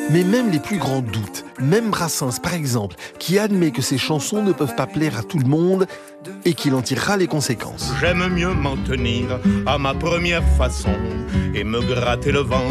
Mais même les plus grands doutes, même Brassens par exemple, qui admet que ses chansons ne peuvent pas plaire à tout le monde et qu'il en tirera les conséquences. J'aime mieux m'en tenir à ma première façon et me gratter le ventre